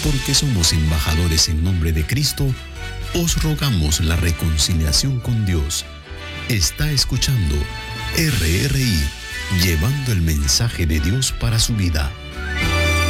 porque somos embajadores en nombre de Cristo, os rogamos la reconciliación con Dios. Está escuchando RRI, llevando el mensaje de Dios para su vida.